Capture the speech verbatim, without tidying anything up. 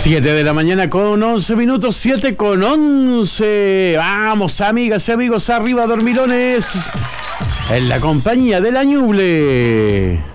siete de la mañana con once minutos, siete con once. Vamos, amigas y amigos, arriba, dormilones, en la compañía de la Ñuble.